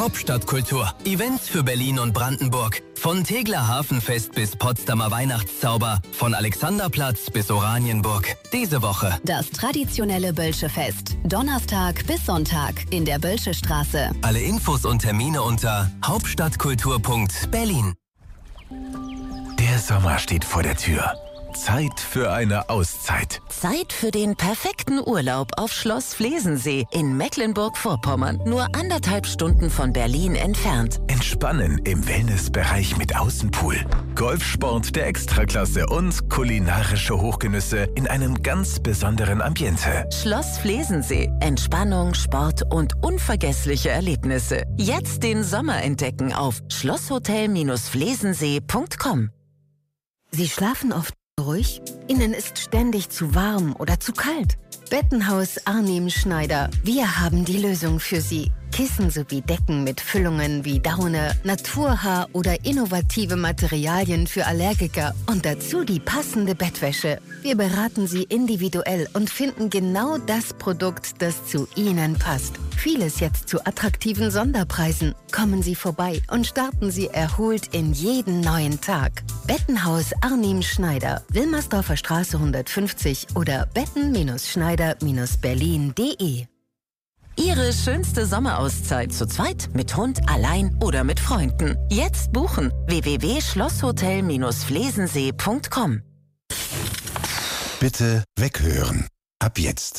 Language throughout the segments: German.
Hauptstadtkultur. Events für Berlin und Brandenburg. Von Tegeler Hafenfest bis Potsdamer Weihnachtszauber. Von Alexanderplatz bis Oranienburg. Diese Woche das traditionelle Bölsche-Fest. Donnerstag bis Sonntag in der Bölsche-Straße. Alle Infos und Termine unter hauptstadtkultur.berlin. Der Sommer steht vor der Tür. Zeit für eine Auszeit. Zeit für den perfekten Urlaub auf Schloss Flesensee in Mecklenburg-Vorpommern. Nur 1,5 Stunden von Berlin entfernt. Entspannen im Wellnessbereich mit Außenpool. Golfsport der Extraklasse und kulinarische Hochgenüsse in einem ganz besonderen Ambiente. Schloss Flesensee. Entspannung, Sport und unvergessliche Erlebnisse. Jetzt den Sommer entdecken auf schlosshotel-flesensee.com. Sie schlafen oft ruhig? Ihnen ist ständig zu warm oder zu kalt? Bettenhaus Arnim Schneider. Wir haben die Lösung für Sie. Kissen sowie Decken mit Füllungen wie Daune, Naturhaar oder innovative Materialien für Allergiker und dazu die passende Bettwäsche. Wir beraten Sie individuell und finden genau das Produkt, das zu Ihnen passt. Vieles jetzt zu attraktiven Sonderpreisen. Kommen Sie vorbei und starten Sie erholt in jeden neuen Tag. Bettenhaus Arnim Schneider, Wilmersdorfer Straße 150 oder betten-schneider-berlin.de. Ihre schönste Sommerauszeit zu zweit, mit Hund, allein oder mit Freunden. Jetzt buchen. www.schlosshotel-flesensee.com. Bitte weghören. Ab jetzt.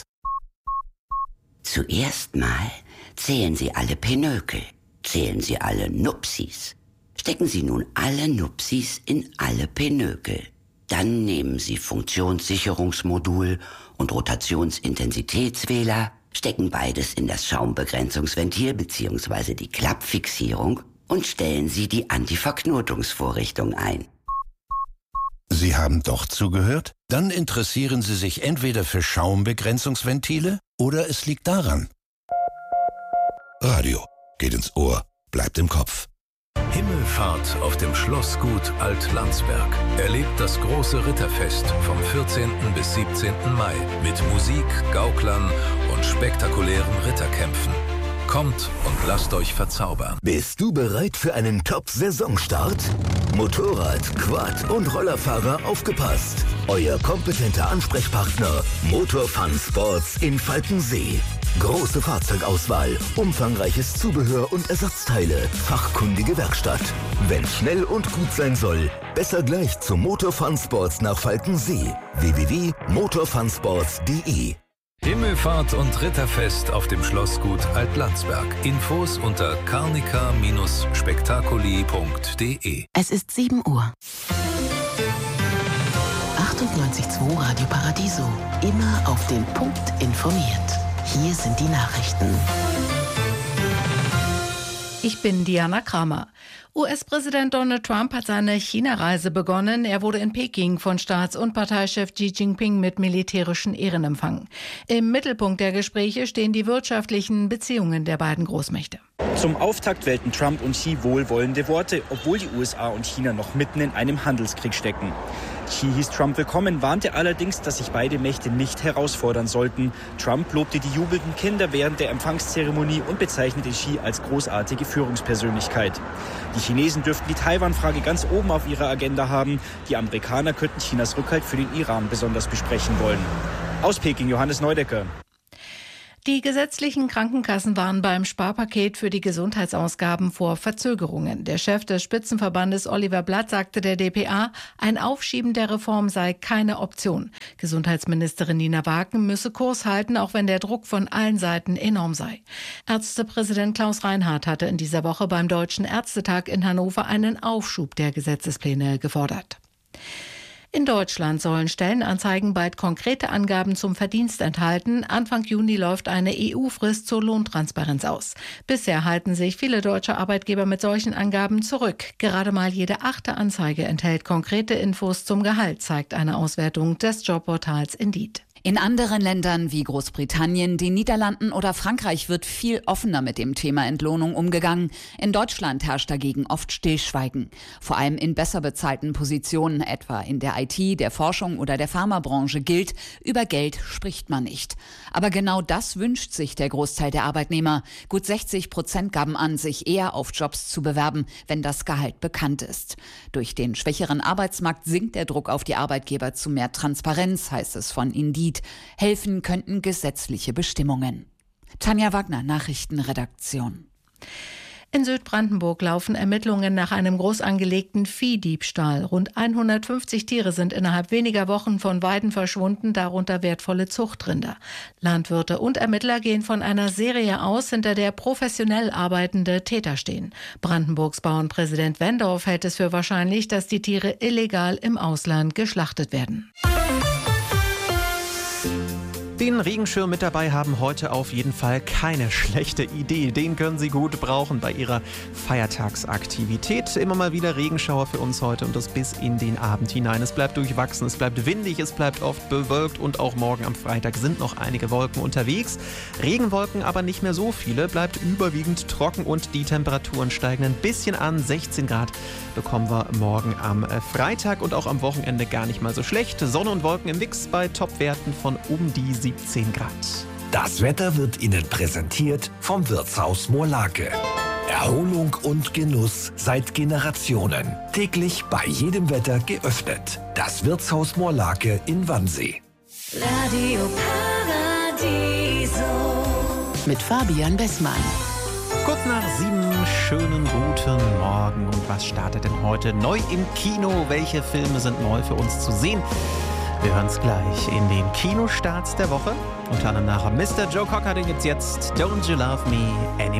Zuerst mal zählen Sie alle Pinökel. Zählen Sie alle Nupsis. Stecken Sie nun alle Nupsis in alle Pinökel. Dann nehmen Sie Funktionssicherungsmodul und Rotationsintensitätswähler, stecken beides in das Schaumbegrenzungsventil bzw. die Klappfixierung und stellen Sie die Antiverknotungsvorrichtung ein. Sie haben doch zugehört? Dann interessieren Sie sich entweder für Schaumbegrenzungsventile oder es liegt daran. Radio geht ins Ohr, bleibt im Kopf. Himmelfahrt auf dem Schlossgut Alt-Landsberg. Erlebt das große Ritterfest vom 14. bis 17. Mai mit Musik, Gauklern und spektakulären Ritterkämpfen. Kommt und lasst euch verzaubern. Bist du bereit für einen Top-Saisonstart? Motorrad, Quad und Rollerfahrer aufgepasst. Euer kompetenter Ansprechpartner Motor Fun Sports in Falkensee. Große Fahrzeugauswahl, umfangreiches Zubehör und Ersatzteile, fachkundige Werkstatt. Wenn's schnell und gut sein soll, besser gleich zum Motor Fun Sports nach Falkensee. www.motorfunsports.de. Himmelfahrt und Ritterfest auf dem Schlossgut Alt-Landsberg. Infos unter carnica-spectaculi.de. Es ist 7 Uhr. 98.2 Radio Paradiso. Immer auf den Punkt informiert. Hier sind die Nachrichten. Ich bin Diana Kramer. US-Präsident Donald Trump hat seine China-Reise begonnen. Er wurde in Peking von Staats- und Parteichef Xi Jinping mit militärischen Ehren empfangen. Im Mittelpunkt der Gespräche stehen die wirtschaftlichen Beziehungen der beiden Großmächte. Zum Auftakt wählten Trump und Xi wohlwollende Worte, obwohl die USA und China noch mitten in einem Handelskrieg stecken. Xi hieß Trump willkommen, warnte allerdings, dass sich beide Mächte nicht herausfordern sollten. Trump lobte die jubelnden Kinder während der Empfangszeremonie und bezeichnete Xi als großartige Führungspersönlichkeit. Die Chinesen dürften die Taiwan-Frage ganz oben auf ihrer Agenda haben. Die Amerikaner könnten Chinas Rückhalt für den Iran besonders besprechen wollen. Aus Peking, Johannes Neudecker. Die gesetzlichen Krankenkassen waren beim Sparpaket für die Gesundheitsausgaben vor Verzögerungen. Der Chef des Spitzenverbandes Oliver Blatt sagte der dpa, ein Aufschieben der Reform sei keine Option. Gesundheitsministerin Nina Wagen müsse Kurs halten, auch wenn der Druck von allen Seiten enorm sei. Ärztepräsident Klaus Reinhardt hatte in dieser Woche beim Deutschen Ärztetag in Hannover einen Aufschub der Gesetzespläne gefordert. In Deutschland sollen Stellenanzeigen bald konkrete Angaben zum Verdienst enthalten. Anfang Juni läuft eine EU-Frist zur Lohntransparenz aus. Bisher halten sich viele deutsche Arbeitgeber mit solchen Angaben zurück. Gerade mal jede 8. Anzeige enthält konkrete Infos zum Gehalt, zeigt eine Auswertung des Jobportals Indeed. In anderen Ländern wie Großbritannien, den Niederlanden oder Frankreich wird viel offener mit dem Thema Entlohnung umgegangen. In Deutschland herrscht dagegen oft Stillschweigen. Vor allem in besser bezahlten Positionen, etwa in der IT, der Forschung oder der Pharmabranche, gilt, über Geld spricht man nicht. Aber genau das wünscht sich der Großteil der Arbeitnehmer. Gut 60% gaben an, sich eher auf Jobs zu bewerben, wenn das Gehalt bekannt ist. Durch den schwächeren Arbeitsmarkt sinkt der Druck auf die Arbeitgeber zu mehr Transparenz, heißt es von Indeed. Helfen könnten gesetzliche Bestimmungen. Tanja Wagner, Nachrichtenredaktion. In Südbrandenburg laufen Ermittlungen nach einem groß angelegten Viehdiebstahl. Rund 150 Tiere sind innerhalb weniger Wochen von Weiden verschwunden, darunter wertvolle Zuchtrinder. Landwirte und Ermittler gehen von einer Serie aus, hinter der professionell arbeitende Täter stehen. Brandenburgs Bauernpräsident Wendorf hält es für wahrscheinlich, dass die Tiere illegal im Ausland geschlachtet werden. Den Regenschirm mit dabei haben heute auf jeden Fall keine schlechte Idee. Den können Sie gut brauchen bei Ihrer Feiertagsaktivität. Immer mal wieder Regenschauer für uns heute und das bis in den Abend hinein. Es bleibt durchwachsen, es bleibt windig, es bleibt oft bewölkt und auch morgen am Freitag sind noch einige Wolken unterwegs. Regenwolken aber nicht mehr so viele, bleibt überwiegend trocken und die Temperaturen steigen ein bisschen an. 16 Grad bekommen wir morgen am Freitag und auch am Wochenende gar nicht mal so schlecht. Sonne und Wolken im Mix bei Topwerten von um die 17 Grad. Das Wetter wird Ihnen präsentiert vom Wirtshaus Moorlake. Erholung und Genuss seit Generationen. Täglich bei jedem Wetter geöffnet. Das Wirtshaus Moorlake in Wannsee. Radio Paradiso. Mit Fabian Bessmann. Kurz nach 7, schönen guten Morgen. Und was startet denn heute neu im Kino? Welche Filme sind neu für uns zu sehen? Wir hören es gleich in den Kinostarts der Woche. Unter anderem nach Mr. Joe Cocker, den gibt's jetzt Don't You Love Me Anymore.